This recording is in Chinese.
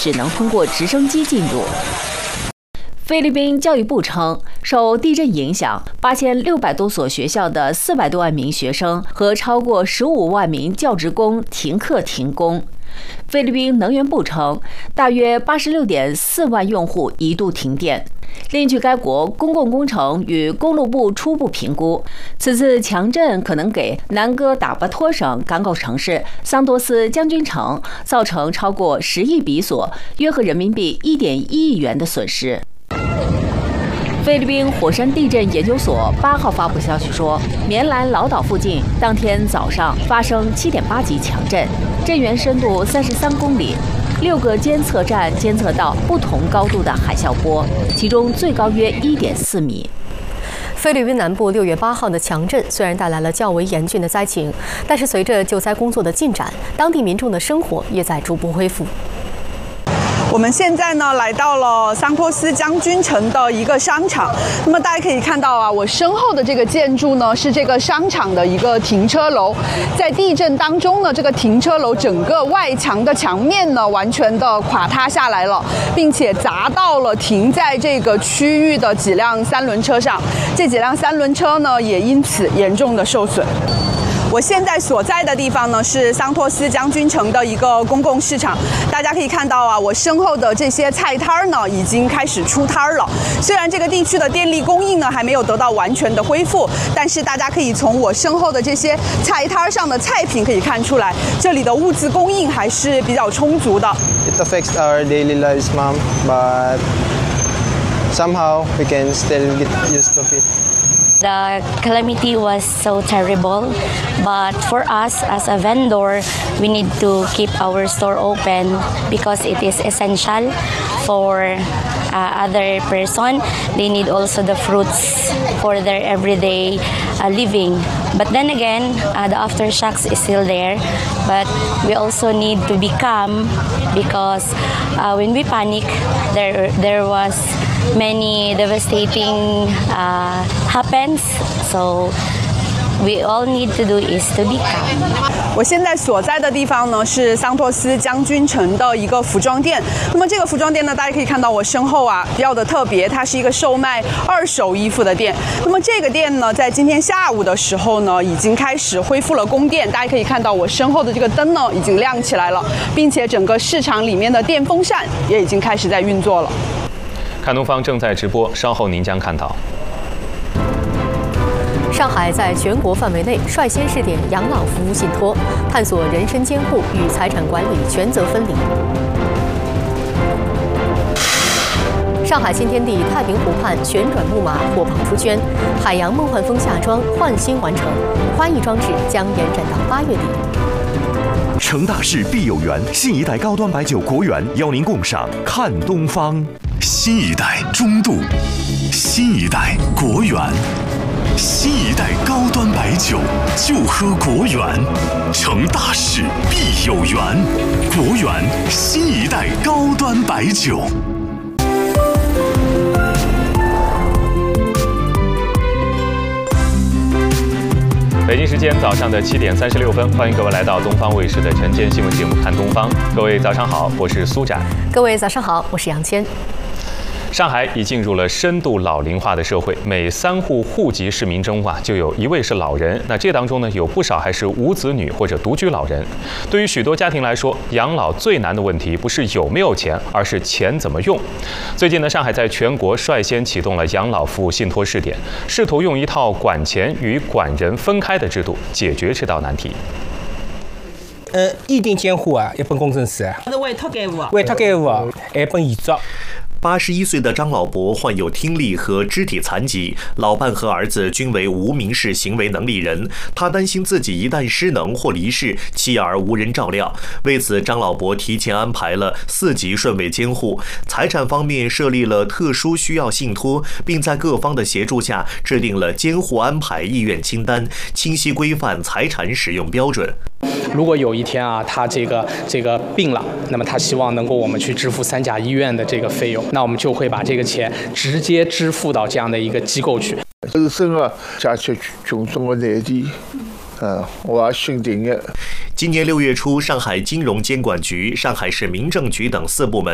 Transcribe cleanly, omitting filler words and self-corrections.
只能通过直升机进入。菲律宾教育部称，受地震影响，8600多所学校的400多万名学生和超过15万名教职工停课停工。菲律宾能源部称，大约86.4万用户一度停电。另据该国公共工程与公路部初步评估，此次强震可能给南哥打巴托省港口城市桑多斯将军城造成超过10亿比索，约合人民币1.1亿元的损失。菲律宾火山地震研究所8号发布消息说，棉兰老岛附近当天早上发生7.8级强震，震源深度33公里，6个监测站监测到不同高度的海啸波，其中最高约1.4米。 菲律宾南部6月8号的强震虽然带来了较为严峻的灾情，但是随着救灾工作的进展，当地民众的生活也在逐步恢复。 我们现在呢来到了桑托斯将军城的一个商场，那么大家可以看到啊，我身后的这个建筑呢是这个商场的一个停车楼，在地震当中呢，这个停车楼整个外墙的墙面呢完全的垮塌下来了，并且砸到了停在这个区域的几辆3轮车上，这几辆3轮车呢也因此严重的受损。我现在所在的地方呢是桑托斯将军城的一个公共市场，大家可以看到啊，我身后的这些菜摊呢已经开始出摊了。虽然这个地区的电力供应呢还没有得到完全的恢复，但是大家可以从我身后的这些菜摊上的菜品可以看出来，这里的物资供应还是比较充足的。 It affects our daily lives, mom, but somehow we can still get used to it. The calamity was so terrible, but for us as a vendor, we need to keep our store open because it is essential for other person. They need also the fruits for their everyday living. But then again, the aftershocks is still there, but we also need to be calm because when we panic, there was many devastating happens, so we all need to do is to be calm. 我现在所在的地方呢是桑托斯将军城的一个服装店。那么这个服装店呢，大家可以看到我身后啊比较的特别，它是一个售卖2手衣服的店。那么这个店呢，在今天下午的时候呢，已经开始恢复了供电。大家可以看到我身后的这个灯呢已经亮起来了，并且整个市场里面的电风扇也已经开始在运作了。 看东方正在直播，稍后您将看到。 上海在全国范围内率先试点养老服务信托，探索人身监护与财产管理权责分离。上海新天地太平湖畔旋转木马火炮出圈，海洋梦幻风夏装换新完成，宽翼装置将延展到8月底。 成大事必有缘，新一代高端白酒国源邀您共赏看东方。新一代中度，新一代国源，新一代高端白酒就喝国源。成大事必有缘，国源新一代高端白酒。 北京时间早上的7点36分，欢迎各位来到东方卫视的晨间新闻节目《看东方》。各位早上好，我是苏展。 各位早上好，我是杨谦。 上海已进入了深度老龄化的社会，每3户户籍市民中就有1位是老人。那这当中呢，有不少还是无子女或者独居老人。对于许多家庭来说，养老最难的问题不是有没有钱，而是钱怎么用。最近呢，上海在全国率先启动了养老服务信托试点，试图用一套管钱与管人分开的制度解决这道难题。 意定监护啊，一本工程师， 是委托监护， 一本遗嘱。 81岁的张老伯患有听力和肢体残疾，老伴和儿子均为无民事行为能力人。他担心自己一旦失能或离世，妻儿无人照料。为此，张老伯提前安排了4级顺位监护，财产方面设立了特殊需要信托，并在各方的协助下制定了监护安排意愿清单，清晰规范财产使用标准。 如果有一天啊，他这个病了，那么他希望能够我们去支付3甲医院的这个费用，那我们就会把这个钱直接支付到这样的一个机构去。 人生啊，解决种种的难题，我选定的。 今年6月初，上海金融监管局、上海市民政局等4部门